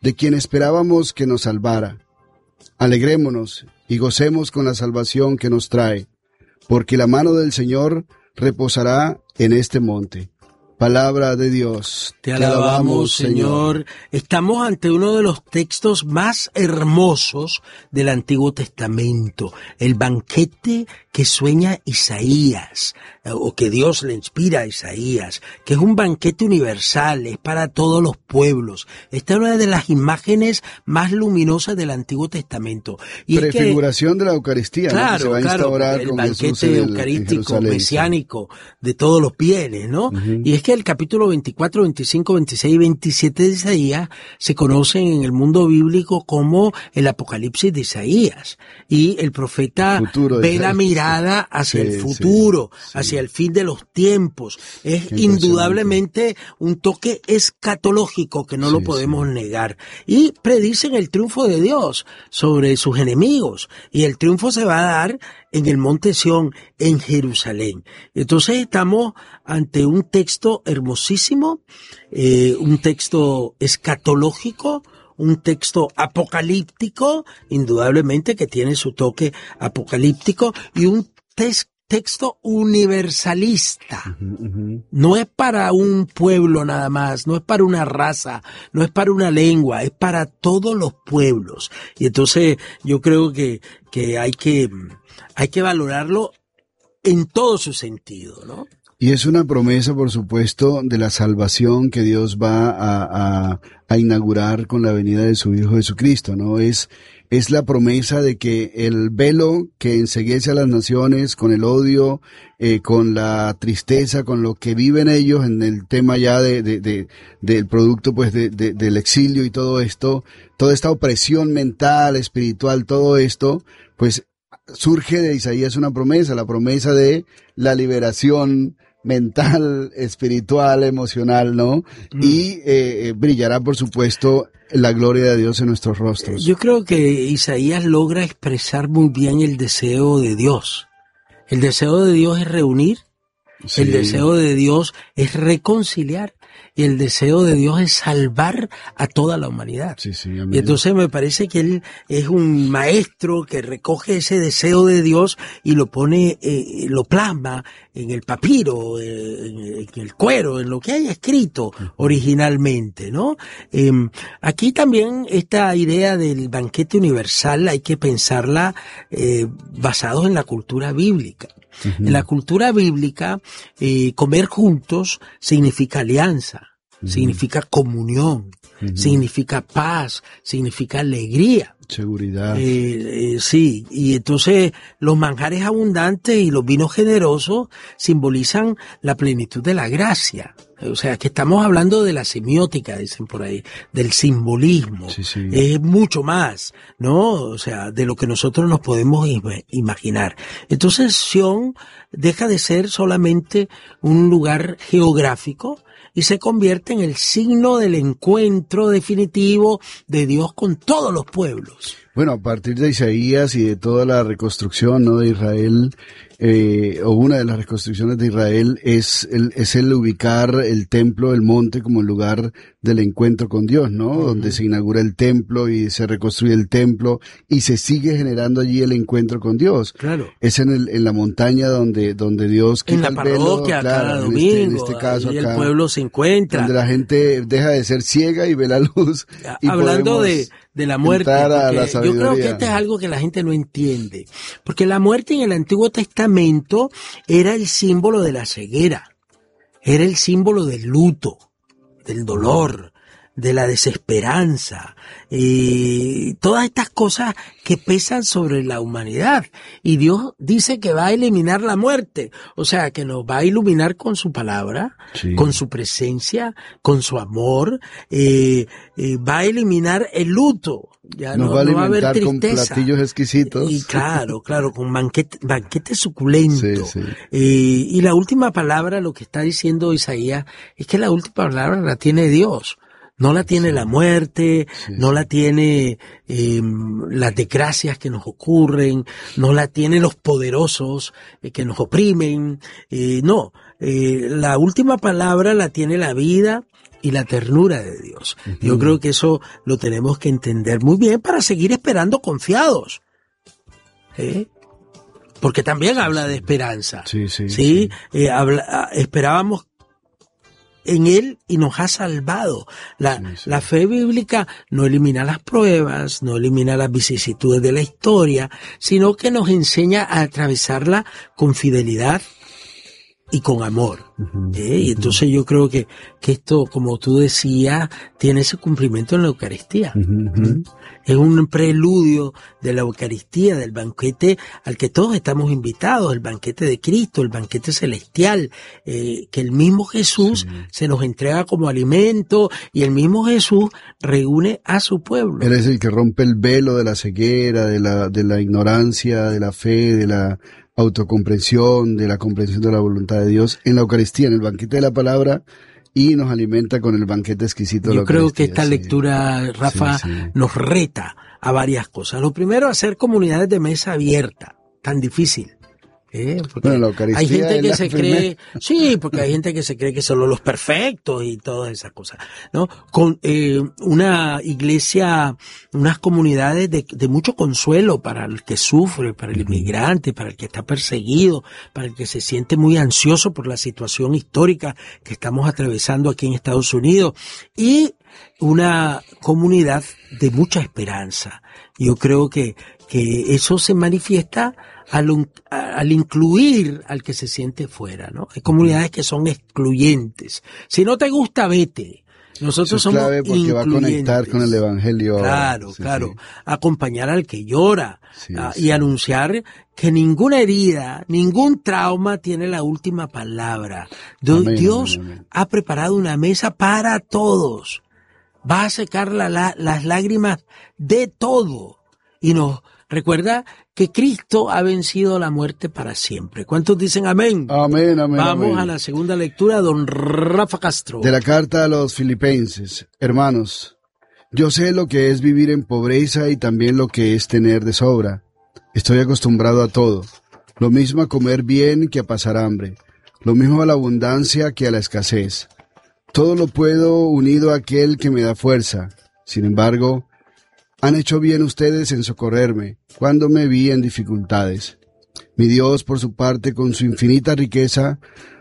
de quien esperábamos que nos salvara. Alegrémonos y gocemos con la salvación que nos trae, porque la mano del Señor reposará en este monte. Palabra de Dios. Te alabamos, Señor. Estamos ante uno de los textos más hermosos del Antiguo Testamento, el banquete que sueña Isaías, o que Dios le inspira a Isaías, que es un banquete universal, es para todos los pueblos. Esta es una de las imágenes más luminosas del Antiguo Testamento. Y prefiguración es que, de la Eucaristía, claro, ¿no? Que se va a instaurar el con banquete Jesús eucarístico, mesiánico, de todos los bienes, ¿no? Uh-huh. Y es que el capítulo 24, 25, 26 y 27 de Isaías se conocen en el mundo bíblico como el Apocalipsis de Isaías. Y el profeta ve la mirada hacia el futuro, hacia el fin de los tiempos. Es indudablemente un toque escatológico que no lo podemos negar. Y predicen el triunfo de Dios sobre sus enemigos. Y el triunfo se va a dar en el monte Sión, en Jerusalén. Entonces estamos ante un texto hermosísimo, un texto escatológico, un texto apocalíptico, indudablemente que tiene su toque apocalíptico, y un texto universalista. No es para un pueblo nada más, no es para una raza, no es para una lengua, es para todos los pueblos. Y entonces yo creo que hay que valorarlo en todo su sentido, ¿no? Y es una promesa, por supuesto, de la salvación que Dios va a inaugurar con la venida de su Hijo Jesucristo, ¿no? Es la promesa de que el velo que enceguece a las naciones con el odio, con la tristeza, con lo que viven ellos en el tema ya del producto, pues, del exilio y todo esto, toda esta opresión mental, espiritual, todo esto, pues, surge de Isaías una promesa, la promesa de la liberación mental, espiritual, emocional, ¿no? Y brillará, por supuesto, la gloria de Dios en nuestros rostros. Yo creo que Isaías logra expresar muy bien el deseo de Dios. El deseo de Dios es reunir, el deseo de Dios es reconciliar, y el deseo de Dios es salvar a toda la humanidad. Y entonces me parece que él es un maestro que recoge ese deseo de Dios y lo pone, lo plasma en el papiro, en el cuero, en lo que haya escrito originalmente, ¿no? Aquí también esta idea del banquete universal hay que pensarla basados en la cultura bíblica. En la cultura bíblica, comer juntos significa alianza, significa comunión, significa paz, significa alegría. Seguridad. Sí, y entonces los manjares abundantes y los vinos generosos simbolizan la plenitud de la gracia. O sea, que estamos hablando de la semiótica, dicen por ahí, del simbolismo. Es mucho más, ¿no? O sea, de lo que nosotros nos podemos imaginar. Entonces, Sión deja de ser solamente un lugar geográfico y se convierte en el signo del encuentro definitivo de Dios con todos los pueblos. Bueno, a partir de Isaías y de toda la reconstrucción, ¿no?, de Israel, o una de las reconstrucciones de Israel es el ubicar el templo, el monte, como el lugar del encuentro con Dios, ¿no? Donde se inaugura el templo y se reconstruye el templo y se sigue generando allí el encuentro con Dios. Claro. Es en la montaña donde Dios quita en la el velo, parroquia, claro, cada domingo, en este caso y acá, el pueblo se encuentra. Donde la gente deja de ser ciega y ve la luz. Y hablando de la muerte, yo creo que este es algo que la gente no entiende, porque la muerte en el Antiguo Testamento era el símbolo de la ceguera, era el símbolo del luto, del dolor, de la desesperanza, todas estas cosas que pesan sobre la humanidad. Y Dios dice que va a eliminar la muerte, o sea, que nos va a iluminar con su palabra, con su presencia, con su amor, va a eliminar el luto. Ya nos no va a alimentar, no va a haber con tristeza. platillos exquisitos. Y claro, con banquete suculento. Y la última palabra, lo que está diciendo Isaías, es que la última palabra la tiene Dios. No la tiene la muerte, no la tiene las desgracias que nos ocurren, no la tienen los poderosos que nos oprimen. No, la última palabra la tiene la vida y la ternura de Dios. Yo creo que eso lo tenemos que entender muy bien para seguir esperando confiados. Porque también habla de esperanza. Sí. Esperábamos en Él y nos ha salvado. La fe bíblica no elimina las pruebas, no elimina las vicisitudes de la historia, sino que nos enseña a atravesarla con fidelidad y con amor. Y entonces yo creo que esto, como tú decías, tiene ese cumplimiento en la Eucaristía. Es un preludio de la Eucaristía, del banquete al que todos estamos invitados, el banquete de Cristo, el banquete celestial, que el mismo Jesús se nos entrega como alimento y el mismo Jesús reúne a su pueblo. Él es el que rompe el velo de la ceguera, de la ignorancia, de la fe, de la autocomprensión, de la comprensión de la voluntad de Dios en la Eucaristía, en el banquete de la palabra, y nos alimenta con el banquete exquisito de la Eucaristía. Yo creo que esta lectura, Rafa, nos reta a varias cosas. Lo primero, hacer comunidades de mesa abierta, tan difícil. Porque bueno, la Eucaristía hay gente que se cree, porque hay gente que se cree que solo los perfectos y todas esas cosas, ¿no? Con una iglesia, unas comunidades de mucho consuelo para el que sufre, para el inmigrante, para el que está perseguido, para el que se siente muy ansioso por la situación histórica que estamos atravesando aquí en Estados Unidos, y una comunidad de mucha esperanza. Yo creo que eso se manifiesta al incluir al que se siente fuera, ¿no? Hay comunidades que son excluyentes. Si no te gusta, vete. Nosotros somos clave porque va a conectar con el evangelio. Claro. Acompañar al que llora y anunciar que ninguna herida, ningún trauma tiene la última palabra. Dios ha preparado una mesa para todos. Va a secar las lágrimas de todo y nos recuerda que Cristo ha vencido la muerte para siempre. ¿Cuántos dicen amén? Amén. Vamos a la segunda lectura, don Rafa Castro. De la carta a los Filipenses. Hermanos, yo sé lo que es vivir en pobreza y también lo que es tener de sobra. Estoy acostumbrado a todo. Lo mismo a comer bien que a pasar hambre. Lo mismo a la abundancia que a la escasez. Todo lo puedo unido a aquel que me da fuerza. Sin embargo, han hecho bien ustedes en socorrerme cuando me vi en dificultades. Mi Dios, por su parte, con su infinita riqueza,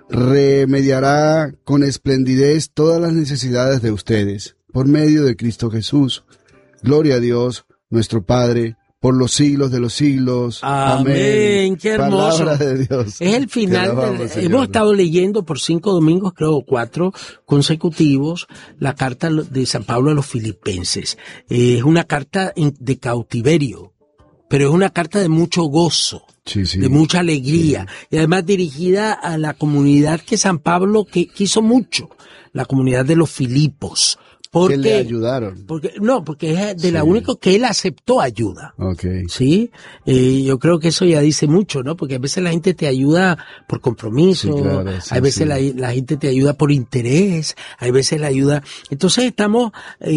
remediará con esplendidez todas las necesidades de ustedes, por medio de Cristo Jesús. Gloria a Dios, nuestro Padre, por los siglos de los siglos. Amén. Qué hermoso. Palabra de Dios. Es el final. Hemos estado leyendo por 5 domingos, creo 4 consecutivos, la carta de San Pablo a los Filipenses. Es una carta de cautiverio, pero es una carta de mucho gozo. De mucha alegría, y además dirigida a la comunidad que San Pablo quiso mucho, la comunidad de los Filipos. Que le ayudaron. Porque es de la única que él aceptó ayuda. Sí, yo creo que eso ya dice mucho, ¿no? Porque a veces la gente te ayuda por compromiso, hay veces la gente te ayuda por interés, hay veces la ayuda. Entonces estamos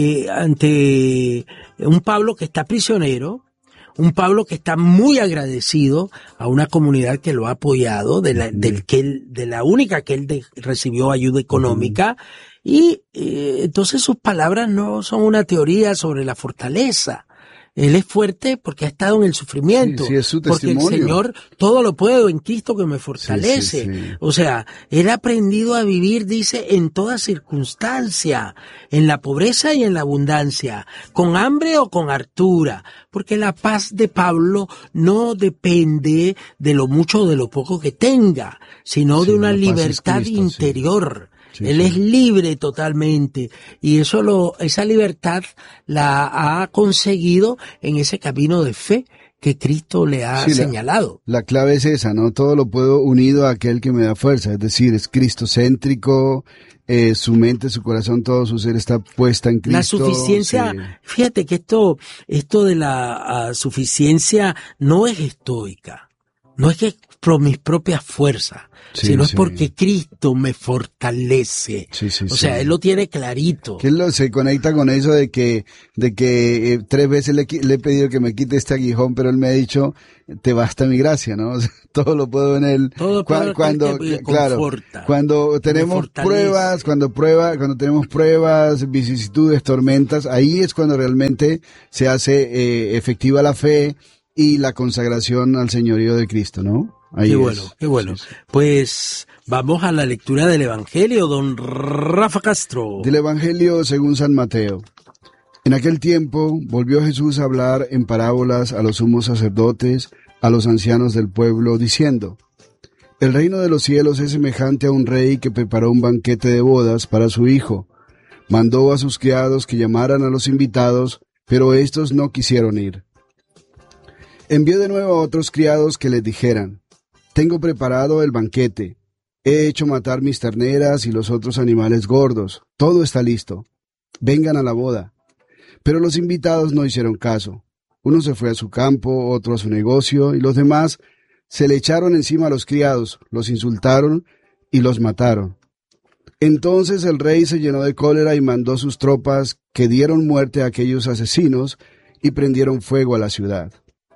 ante un Pablo que está prisionero, un Pablo que está muy agradecido a una comunidad que lo ha apoyado, de la única que él recibió ayuda económica. Y entonces sus palabras no son una teoría sobre la fortaleza. Él es fuerte porque ha estado en el sufrimiento. Es su porque el Señor todo lo puedo en Cristo que me fortalece. O sea, él ha aprendido a vivir, dice, en toda circunstancia, en la pobreza y en la abundancia, con hambre o con hartura. Porque la paz de Pablo no depende de lo mucho o de lo poco que tenga, sino de una libertad interior. Él es libre totalmente, y esa libertad la ha conseguido en ese camino de fe que Cristo le ha señalado. La clave es esa, ¿no? Todo lo puedo unido a aquel que me da fuerza, es decir, es cristocéntrico, su mente, su corazón, todo su ser está puesta en Cristo. La suficiencia, fíjate que esto de la suficiencia no es estoica. No es que por mis propias fuerzas, sino es porque Cristo me fortalece. O sea, Él lo tiene clarito. Que Él se conecta con eso de que 3 veces le he pedido que me quite este aguijón, pero Él me ha dicho, te basta mi gracia, ¿no? O sea, todo lo puedo en Él. Cuando tenemos pruebas, cuando tenemos pruebas, vicisitudes, tormentas, ahí es cuando realmente se hace efectiva la fe y la consagración al señorío de Cristo, ¿no? Ahí qué bueno. Sí. Pues vamos a la lectura del Evangelio, don Rafa Castro. Del Evangelio según San Mateo. En aquel tiempo volvió Jesús a hablar en parábolas a los sumos sacerdotes, a los ancianos del pueblo, diciendo: El reino de los cielos es semejante a un rey que preparó un banquete de bodas para su hijo. Mandó a sus criados que llamaran a los invitados, pero estos no quisieron ir. Envió de nuevo a otros criados que les dijeran: Tengo preparado el banquete, he hecho matar mis terneras y los otros animales gordos, todo está listo, vengan a la boda. Pero los invitados no hicieron caso. Uno se fue a su campo, otro a su negocio, y los demás se le echaron encima a los criados, los insultaron y los mataron. Entonces el rey se llenó de cólera y mandó sus tropas, que dieron muerte a aquellos asesinos y prendieron fuego a la ciudad.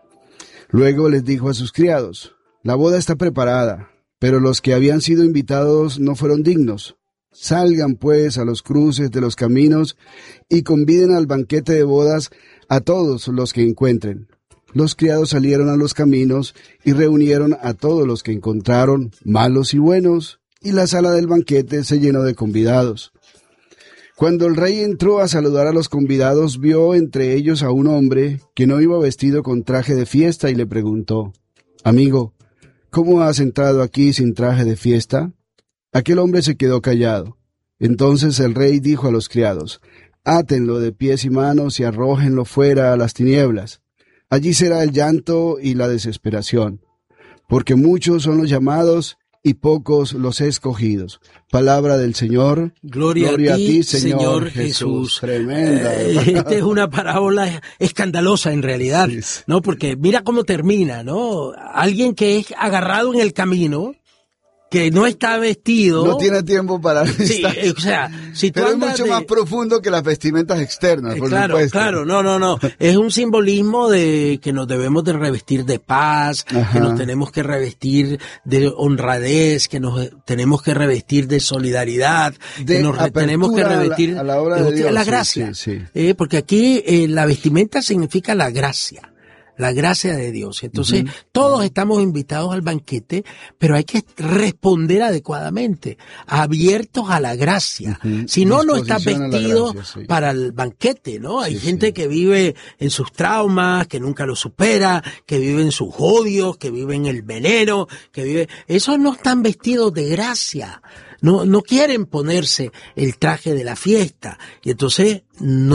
Luego les dijo a sus criados: La boda está preparada, pero los que habían sido invitados no fueron dignos. Salgan pues a los cruces de los caminos y conviden al banquete de bodas a todos los que encuentren. Los criados salieron a los caminos y reunieron a todos los que encontraron, malos y buenos, y la sala del banquete se llenó de convidados. Cuando el rey entró a saludar a los convidados, vio entre ellos a un hombre que no iba vestido con traje de fiesta y le preguntó: Amigo, ¿cómo has entrado aquí sin traje de fiesta? Aquel hombre se quedó callado. Entonces el rey dijo a los criados: Átenlo de pies y manos y arrójenlo fuera a las tinieblas. Allí será el llanto y la desesperación, porque muchos son los llamados y pocos los escogidos. Palabra del Señor. Gloria a ti, Señor Jesús. Tremenda. Esta es una parábola escandalosa en realidad, ¿no? Porque mira cómo termina, ¿no? Alguien que es agarrado en el camino, que no está vestido. No tiene tiempo para sí, o sea, si tú pero es mucho más profundo que las vestimentas externas, por supuesto. Claro, no. Es un simbolismo de que nos debemos de revestir de paz, que nos tenemos que revestir de honradez, que nos tenemos que revestir de solidaridad, que nos tenemos que revestir a la obra de Dios, la gracia. Sí. Porque aquí la vestimenta significa la gracia. La gracia de Dios. Entonces, todos estamos invitados al banquete, pero hay que responder adecuadamente, abiertos a la gracia. Si no, no estás vestido para el banquete, ¿no? Hay gente que vive en sus traumas, que nunca lo supera, que vive en sus odios, que vive en el veneno, esos no están vestidos de gracia. No quieren ponerse el traje de la fiesta. Y entonces,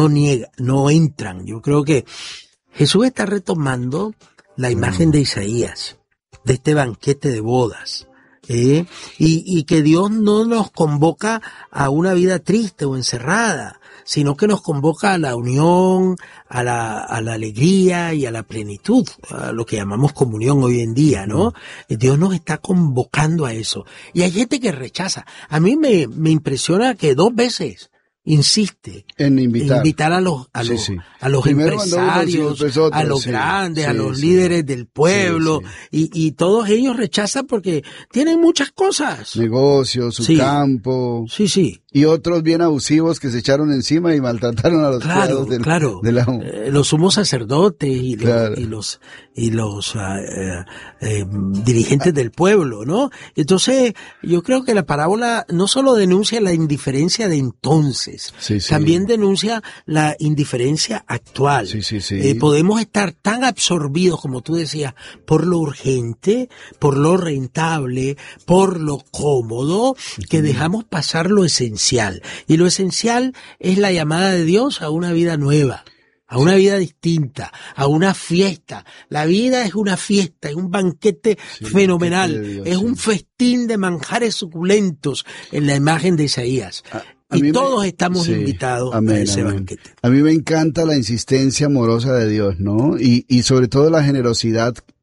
no entran. Yo creo que Jesús está retomando la imagen de Isaías, de este banquete de bodas, y que Dios no nos convoca a una vida triste o encerrada, sino que nos convoca a la unión, a la alegría y a la plenitud, a lo que llamamos comunión hoy en día, ¿no? Dios nos está convocando a eso. Y hay gente que rechaza. A mí me impresiona que 2 veces insiste en invitar a los empresarios, a los grandes, a los líderes del pueblo, y todos ellos rechazan porque tienen muchas cosas. Negocios, su campo. Sí. Y otros bien abusivos que se echaron encima y maltrataron a los criados los sumos sacerdotes y los dirigentes del pueblo, ¿no? Entonces, yo creo que la parábola no solo denuncia la indiferencia de entonces, también denuncia la indiferencia actual. Podemos estar tan absorbidos, como tú decías, por lo urgente, por lo rentable, por lo cómodo, que dejamos pasar lo esencial. Y lo esencial es la llamada de Dios a una vida nueva, a una vida distinta, a una fiesta. La vida es una fiesta, es un banquete fenomenal, Dios, es un festín de manjares suculentos en la imagen de Isaías. Y todos estamos invitados a ese banquete. A mí me encanta la insistencia amorosa de Dios, ¿no? Y sobre todo la generosidad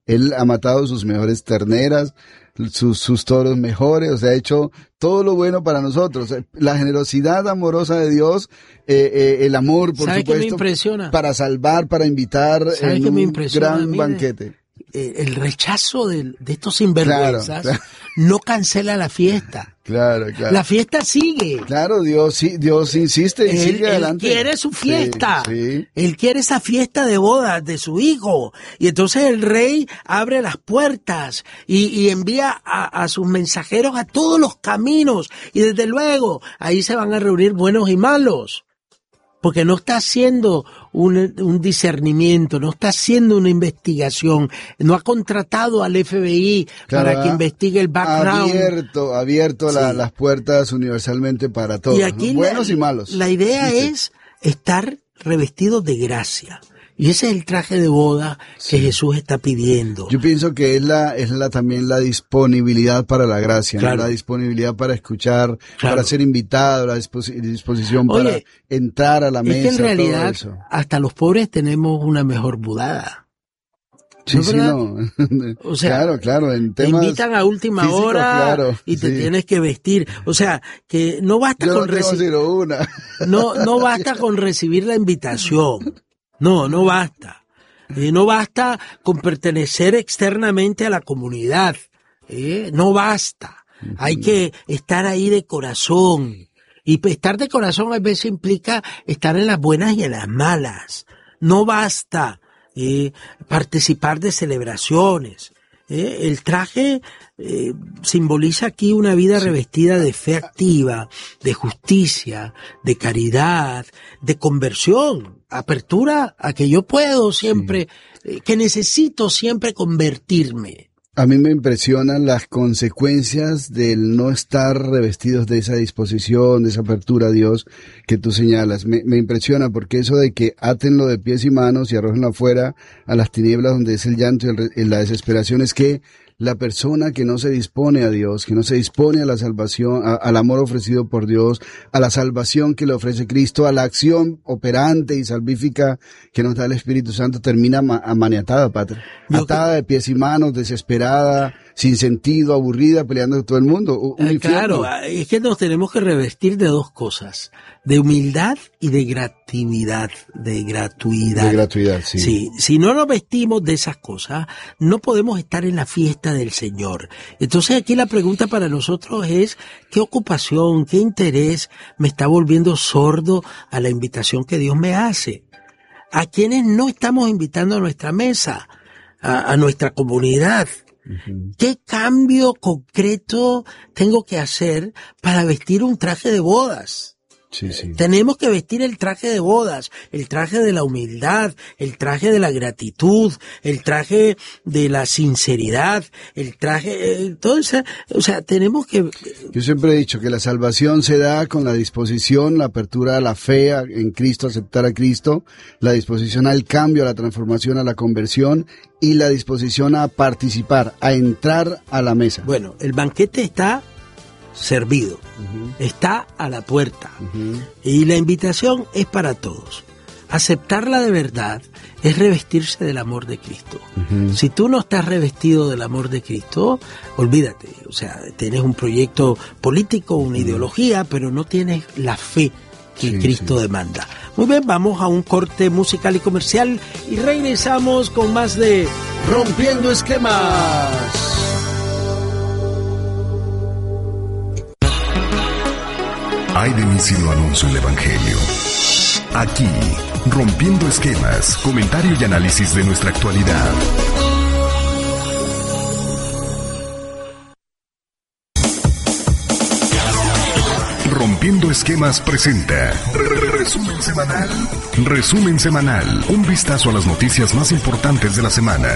Él ha matado sus mejores terneras, sus toros mejores, o sea, ha hecho todo lo bueno para nosotros. La generosidad amorosa de Dios, el amor, por supuesto, qué me impresiona? Para salvar, para invitar en un gran banquete. El rechazo de estos sinvergüenzas no cancela la fiesta. Claro. La fiesta sigue. Claro, Dios insiste y sigue adelante. Él quiere su fiesta. Sí. Él quiere esa fiesta de bodas de su hijo. Y entonces el rey abre las puertas y envía a sus mensajeros a todos los caminos. Y desde luego, ahí se van a reunir buenos y malos. Porque no está haciendo un discernimiento, no está haciendo una investigación, no ha contratado al FBI para que investigue el background. Abierto las puertas universalmente para todos, y aquí buenos y malos. La idea es estar revestidos de gracia. Y ese es el traje de boda que Jesús está pidiendo. Yo pienso que es también la disponibilidad para la gracia, ¿no? La disponibilidad para escuchar, para ser invitado, la disposición para entrar a la mesa. Es que en realidad hasta los pobres tenemos una mejor budada. ¿No? O sea, claro, en temas te invitan a última físicos, hora y te tienes que vestir. O sea, que no basta no basta con recibir la invitación. No basta. No basta con pertenecer externamente a la comunidad. No basta. Hay que estar ahí de corazón. Y estar de corazón a veces implica estar en las buenas y en las malas. No basta participar de celebraciones. El traje simboliza aquí una vida revestida de fe activa, de justicia, de caridad, de conversión, apertura a que yo puedo siempre, que necesito siempre convertirme. A mí me impresionan las consecuencias del no estar revestidos de esa disposición, de esa apertura a Dios que tú señalas. Me impresiona porque eso de que átenlo de pies y manos y arrójenlo afuera a las tinieblas donde es el llanto y la desesperación, es que la persona que no se dispone a Dios, que no se dispone a la salvación, al amor ofrecido por Dios, a la salvación que le ofrece Cristo, a la acción operante y salvífica que nos da el Espíritu Santo, termina maniatada, Padre. Atada de pies y manos, desesperada, sin sentido, aburrida, peleando con todo el mundo. Claro, es que nos tenemos que revestir de dos cosas, de humildad y de gratuidad. De gratuidad, sí. Sí, si no nos vestimos de esas cosas, no podemos estar en la fiesta del Señor. Entonces aquí la pregunta para nosotros es, ¿qué ocupación, qué interés me está volviendo sordo a la invitación que Dios me hace? ¿A quienes no estamos invitando a nuestra mesa, a nuestra comunidad? ¿Qué cambio concreto tengo que hacer para vestir un traje de bodas? Sí. Tenemos que vestir el traje de bodas, el traje de la humildad, el traje de la gratitud, el traje de la sinceridad, el traje, todo eso, o sea, tenemos que... Yo siempre he dicho que la salvación se da con la disposición, la apertura a la fe en Cristo, aceptar a Cristo, la disposición al cambio, a la transformación, a la conversión y la disposición a participar, a entrar a la mesa. Bueno, el banquete está servido, está a la puerta, y la invitación es para todos. Aceptarla de verdad es revestirse del amor de Cristo. Si tú no estás revestido del amor de Cristo, olvídate, o sea, tienes un proyecto político, una ideología, pero no tienes la fe que Cristo demanda. Muy bien, vamos a un corte musical y comercial y regresamos con más de Rompiendo Esquemas. Hay de mí si no anuncio el Evangelio. Aquí, Rompiendo Esquemas, comentario y análisis de nuestra actualidad. Rompiendo Esquemas presenta Resumen Semanal. Resumen Semanal, un vistazo a las noticias más importantes de la semana.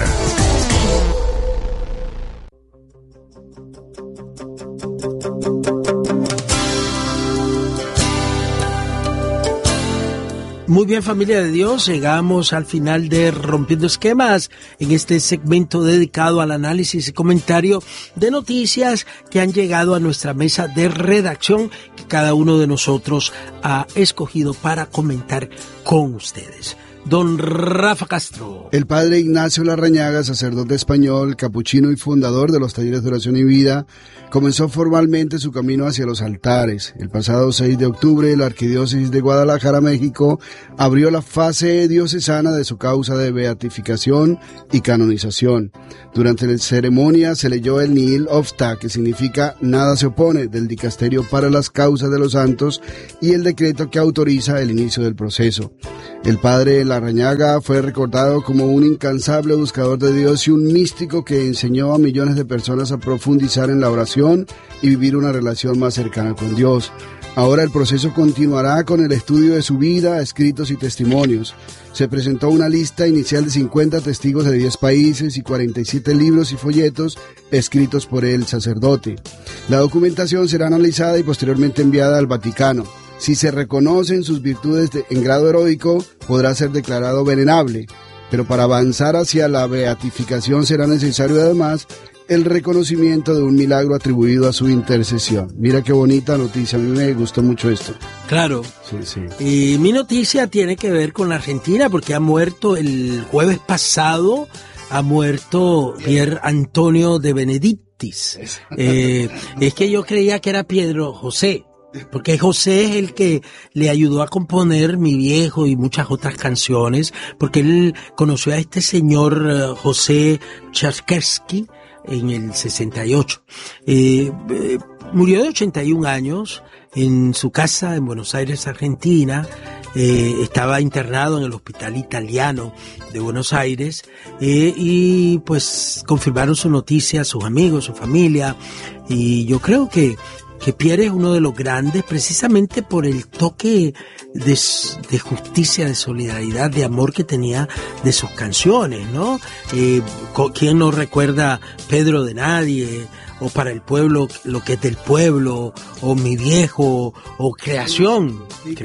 Muy bien, familia de Dios, llegamos al final de Rompiendo Esquemas, en este segmento dedicado al análisis y comentario de noticias que han llegado a nuestra mesa de redacción que cada uno de nosotros ha escogido para comentar con ustedes. don Rafa Castro. El padre Ignacio Larrañaga, sacerdote español, capuchino y fundador de los talleres de oración y vida, comenzó formalmente su camino hacia los altares. El pasado 6 de octubre, la Arquidiócesis de Guadalajara, México, abrió la fase diocesana de su causa de beatificación y canonización. Durante la ceremonia se leyó el Nihil Obsta, que significa nada se opone, del Dicasterio para las Causas de los Santos, y el decreto que autoriza el inicio del proceso. El padre Larrañaga fue recordado como un incansable buscador de Dios y un místico que enseñó a millones de personas a profundizar en la oración y vivir una relación más cercana con Dios. Ahora el proceso continuará con el estudio de su vida, escritos y testimonios. Se presentó una lista inicial de 50 testigos de 10 países y 47 libros y folletos escritos por el sacerdote. La documentación será analizada y posteriormente enviada al Vaticano. Si se reconocen sus virtudes en grado heroico, podrá ser declarado venerable, pero para avanzar hacia la beatificación será necesario además el reconocimiento de un milagro atribuido a su intercesión. Mira qué bonita noticia, a mí me gustó mucho esto. Claro. Sí. Y mi noticia tiene que ver con la Argentina, porque ha muerto el jueves pasado, ha muerto Pier Antonio de Benedictis. Es que yo creía que era Pietro José, porque José es el que le ayudó a componer Mi Viejo y muchas otras canciones, porque él conoció a este señor José Tchaikovsky en el 68. Murió de 81 años en su casa en Buenos Aires, Argentina. Estaba internado en el Hospital Italiano de Buenos Aires, y pues confirmaron su noticia sus amigos, su familia, y yo creo que Pierre es uno de los grandes precisamente por el toque de justicia, de solidaridad, de amor que tenía de sus canciones, ¿no? ¿Quién no recuerda Pedro de Nadie, o Para el Pueblo, Lo que es del pueblo, o Mi Viejo, o Creación,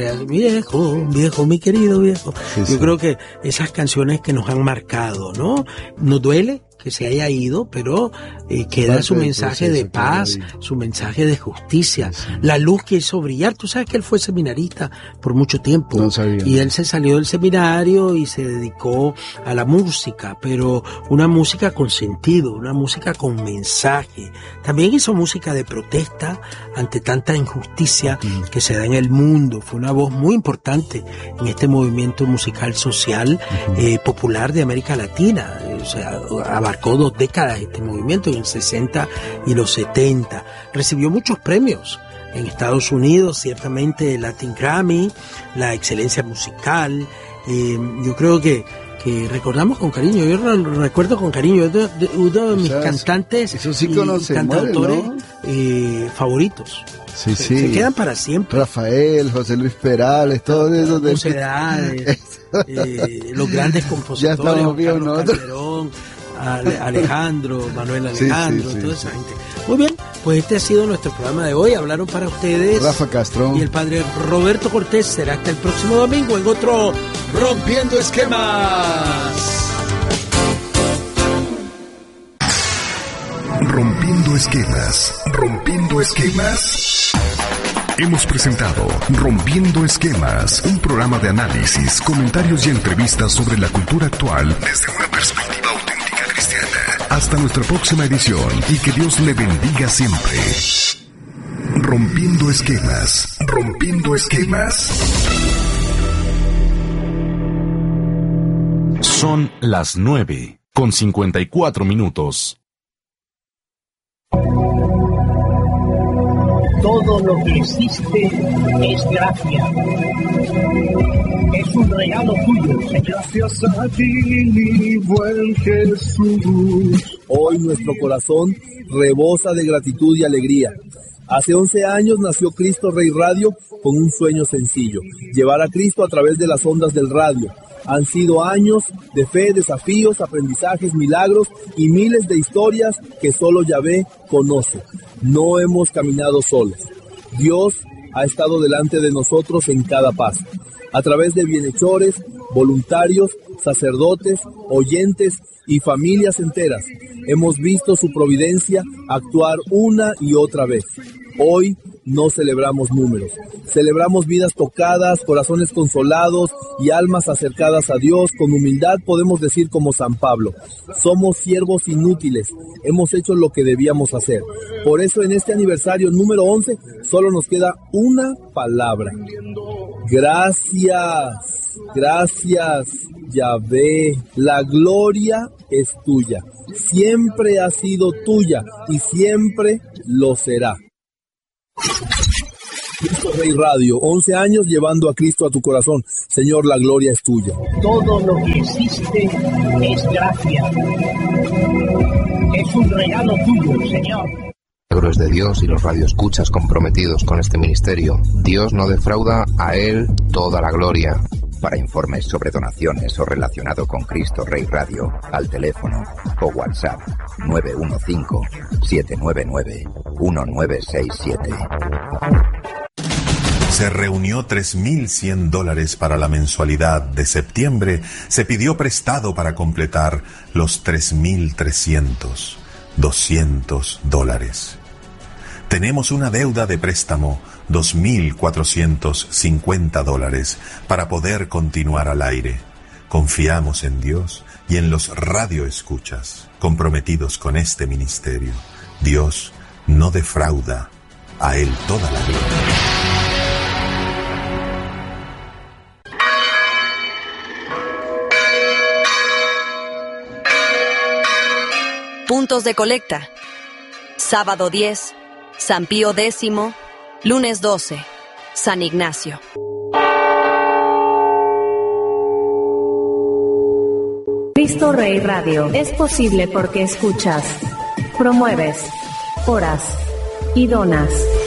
viejo, mi querido viejo? Yo creo que esas canciones que nos han marcado, ¿no? Nos duele que se haya ido, pero queda su mensaje de paz, su mensaje de justicia, la luz que hizo brillar. Tú sabes que él fue seminarista por mucho tiempo, no sabía, y él se salió del seminario y se dedicó a la música, pero una música con sentido, una música con mensaje. También hizo música de protesta ante tanta injusticia que se da en el mundo. Fue una voz muy importante en este movimiento musical social popular de América Latina. O sea, abarcó 2 décadas este movimiento, en el 60 y los 70. Recibió muchos premios en Estados Unidos, ciertamente el Latin Grammy, la excelencia musical. Yo creo que recordamos con cariño, yo lo recuerdo con cariño, uno de mis cantantes y cantautores, ¿no? Favoritos. Se quedan para siempre. Rafael, José Luis Perales, todos esos de Mocedades, los grandes compositores, Carlos Calderón, Alejandro, Manuel Alejandro, toda esa gente. Muy bien, pues este ha sido nuestro programa de hoy. Hablaron para ustedes Rafa Castro y el padre Roberto Cortés. Será hasta el próximo domingo en otro Rompiendo Esquemas. Rompiendo esquemas. Rompiendo esquemas. Hemos presentado Rompiendo Esquemas, un programa de análisis, comentarios y entrevistas sobre la cultura actual desde una perspectiva auténtica cristiana. Hasta nuestra próxima edición y que Dios le bendiga siempre. Rompiendo Esquemas. Rompiendo Esquemas. Son las 9:54. Todo lo que existe es gracia. Es un regalo tuyo, Señor. Gracias a ti, mi buen Jesús. Hoy nuestro corazón rebosa de gratitud y alegría. Hace 11 años nació Cristo Rey Radio con un sueño sencillo: llevar a Cristo a través de las ondas del radio. Han sido años de fe, desafíos, aprendizajes, milagros y miles de historias que solo Yahvé conoce. No hemos caminado solos. Dios ha estado delante de nosotros en cada paso. A través de bienhechores, voluntarios, sacerdotes, oyentes y familias enteras, hemos visto su providencia actuar una y otra vez. Hoy no celebramos números. Celebramos vidas tocadas, corazones consolados y almas acercadas a Dios. Con humildad podemos decir como San Pablo: somos siervos inútiles, hemos hecho lo que debíamos hacer. Por eso en este aniversario número 11 solo nos queda una palabra: gracias. Gracias, Yahvé. La gloria es tuya. Siempre ha sido tuya y siempre lo será. Cristo Rey Radio, 11 años llevando a Cristo a tu corazón. Señor, la gloria es tuya. Todo lo que existe es gracia. Es un regalo tuyo, Señor. Milagros de Dios y los radioescuchas comprometidos con este ministerio. Dios no defrauda, a Él toda la gloria. Para informes sobre donaciones o relacionado con Cristo Rey Radio, al teléfono o WhatsApp 915-799-1967. Se reunió $3,100 para la mensualidad de septiembre. Se pidió prestado para completar los 3,300, $200. Tenemos una deuda de préstamo, $2,450, para poder continuar al aire. Confiamos en Dios y en los radioescuchas comprometidos con este ministerio. Dios no defrauda, a Él toda la gloria. Puntos de colecta. Sábado 10, San Pío X, lunes 12, San Ignacio. Cristo Rey Radio es posible porque escuchas, promueves, oras y donas.